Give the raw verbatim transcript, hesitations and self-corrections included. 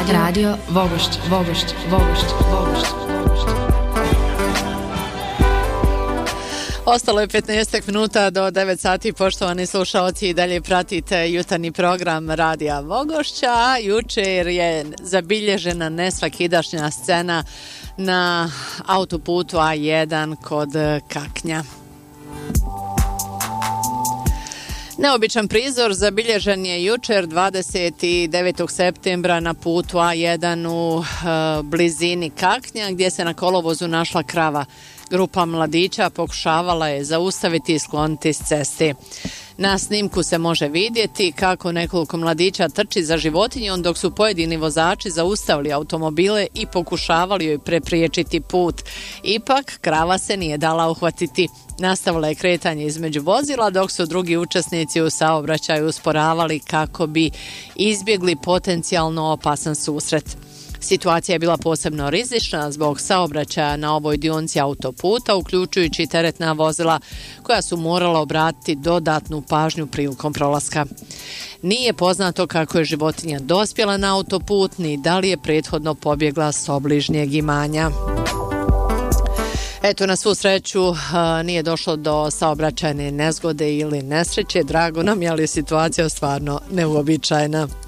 Radio, Radio Vogošć, Vogošć, Vogošć, Vogošć, Vogošć. Ostalo je petnaest minuta do devet sati, poštovani slušalci, i dalje pratite jutarnji program Radija Vogošća. Jučer je zabilježena nesvakidašnja scena na autoputu A jedan kod Kaknja. Neobičan prizor zabilježen je jučer dvadeset devetog septembra na putu A jedan u e, blizini Kaknja, gdje se na kolovozu našla krava. Grupa mladića pokušavala je zaustaviti i skloniti s ceste. Na snimku se može vidjeti kako nekoliko mladića trči za životinjom, dok su pojedini vozači zaustavili automobile i pokušavali joj prepriječiti put. Ipak krava se nije dala uhvatiti. Nastavila je kretanje između vozila, dok su drugi učesnici u saobraćaju usporavali kako bi izbjegli potencijalno opasan susret. Situacija je bila posebno rizična zbog saobraćaja na ovoj dionici autoputa, uključujući teretna vozila koja su morala obratiti dodatnu pažnju prilikom prolaska. Nije poznato kako je životinja dospjela na autoput, ni da li je prethodno pobjegla s obližnjeg imanja. Eto, na svu sreću nije došlo do saobraćajne nezgode ili nesreće. Drago nam je, ali situacija stvarno neuobičajena.